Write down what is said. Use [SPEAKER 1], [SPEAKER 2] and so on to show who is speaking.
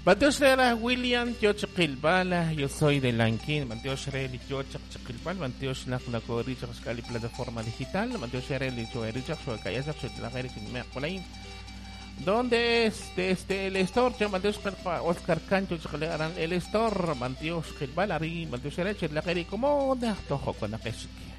[SPEAKER 1] Mateos Rera, William, Tioch Kilbala, yo soy de Lanquín, Mateos Reli, Tioch Kilbal, Mateos Naknako, Richard Scali, plataforma digital, Mateos Reli, Richard, soy Cayasak, soy de la Jerez, Mercolain, donde es desde el store, Mateos Oscar Cancho, el store, Mateos Kilbal, Ari, Mateos Reli, la Jerez, como de Tojo con la Kesiki.